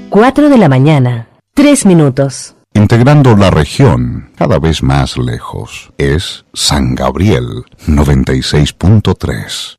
4 de la mañana, 3 minutos. Integrando la región cada vez más lejos, es San Gabriel 96.3.